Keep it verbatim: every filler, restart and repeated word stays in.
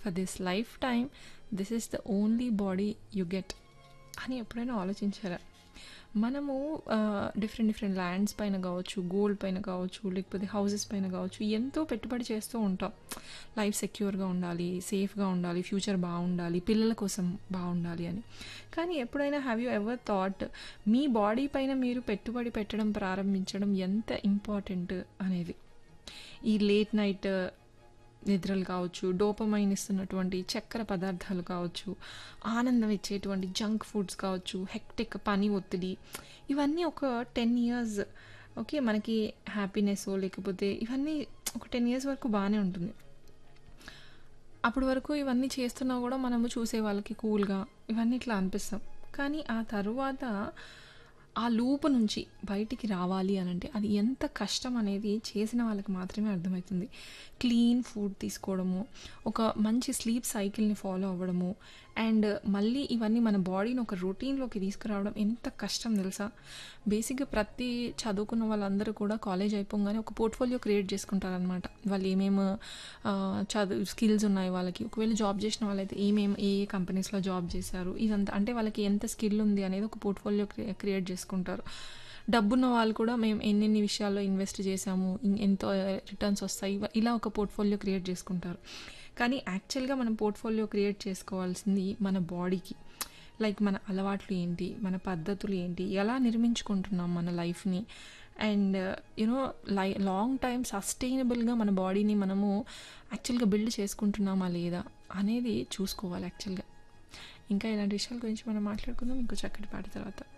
For this life time this is the only body you get అని ఎప్పుడైనా ఆలోచించారా? మనము డిఫరెంట్ డిఫరెంట్ ల్యాండ్స్ పైన కావచ్చు, గోల్డ్ పైన కావచ్చు, లేకపోతే హౌసెస్ పైన కావచ్చు, ఎంతో పెట్టుబడి చేస్తూ ఉంటాం. లైఫ్ సెక్యూర్గా ఉండాలి, సేఫ్గా ఉండాలి, ఫ్యూచర్ బాగుండాలి, పిల్లల కోసం బాగుండాలి అని. కానీ ఎప్పుడైనా have you ever thought me body పైన మీరు పెట్టుబడి పెట్టడం ప్రారంభించడం ఎంత ఇంపార్టెంట్ అనేది? ఈ లేట్ నైట్ నిద్రలు కావచ్చు, డోపమైన్ ఇస్తున్నటువంటి చక్కెర పదార్థాలు కావచ్చు, ఆనందం ఇచ్చేటువంటి జంక్ ఫుడ్స్ కావచ్చు, హెక్టిక్ పని ఒత్తిడి, ఇవన్నీ ఒక టెన్ ఇయర్స్ ఓకే మనకి హ్యాపీనెస్ లేకపోతే ఇవన్నీ ఒక టెన్ ఇయర్స్ వరకు బాగానే ఉంటుంది. అప్పటి వరకు ఇవన్నీ చేస్తున్నా కూడా మనము చూసే వాళ్ళకి కూల్గా ఇవన్నీ ఇట్లా అనిపిస్తాం. కానీ ఆ తర్వాత ఆ లూప్ నుంచి బయటికి రావాలి అని అంటే అది ఎంత కష్టం అనేది చేసిన వాళ్ళకి మాత్రమే అర్థమవుతుంది. క్లీన్ ఫుడ్ తీసుకోవడము, ఒక మంచి స్లీప్ సైకిల్ని ఫాలో అవ్వడము, అండ్ మళ్ళీ ఇవన్నీ మన బాడీని ఒక రొటీన్లోకి తీసుకురావడం ఎంత కష్టం తెలుసా? బేసిక్గా ప్రతి చదువుకున్న వాళ్ళందరూ కూడా కాలేజ్ అయిపోగానే ఒక పోర్ట్ఫోలియో క్రియేట్ చేసుకుంటారనమాట. వాళ్ళు ఏమేమి చదువు స్కిల్స్ ఉన్నాయి వాళ్ళకి, ఒకవేళ జాబ్ చేసిన వాళ్ళైతే ఏమేమి ఏ ఏ కంపెనీస్లో జాబ్ చేశారు, ఇదంతా అంటే వాళ్ళకి ఎంత స్కిల్ ఉంది అనేది ఒక పోర్ట్ఫోలియో క్రియేట్ చేసుకుంటారు. డబ్బున్న వాళ్ళు కూడా మేము ఎన్నెన్ని విషయాల్లో ఇన్వెస్ట్ చేసాము, ఎంతో రిటర్న్స్ వస్తాయి, ఇలా ఒక పోర్ట్ఫోలియో క్రియేట్ చేసుకుంటారు. కానీ యాక్చువల్గా మనం పోర్ట్ఫోలియో క్రియేట్ చేసుకోవాల్సింది మన బాడీకి. లైక్ మన అలవాట్లు ఏంటి, మన పద్ధతులు ఏంటి, ఎలా నిర్మించుకుంటున్నాం మన లైఫ్ని, అండ్ యూనో లై లాంగ్ టైం సస్టైనబుల్గా మన బాడీని మనము యాక్చువల్గా బిల్డ్ చేసుకుంటున్నామా లేదా అనేది చూసుకోవాలి యాక్చువల్గా. ఇంకా ఇలాంటి విషయాల గురించి మనం మాట్లాడుకుందాం ఇంకో చక్కటి పాట తర్వాత.